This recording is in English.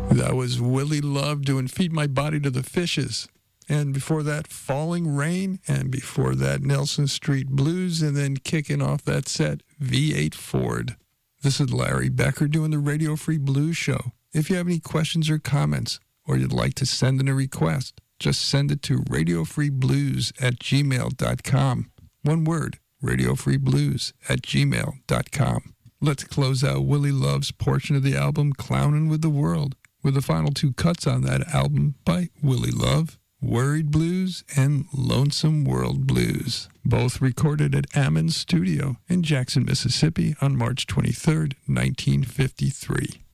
That was Willie Love doing Feed My Body to the Fishes. And before that, Falling Rain. And before that, Nelson Street Blues. And then kicking off that set, V8 Ford. This is Larry Becker doing the Radio Free Blues Show. If you have any questions or comments, or you'd like to send in a request, just send it to radiofreeblues@gmail.com. One word, radiofreeblues@gmail.com. Let's close out Willie Love's portion of the album, Clownin' with the World, with the final two cuts on that album by Willie Love, Worried Blues and Lonesome World Blues, both recorded at Ammons Studio in Jackson, Mississippi on March 23rd, 1953.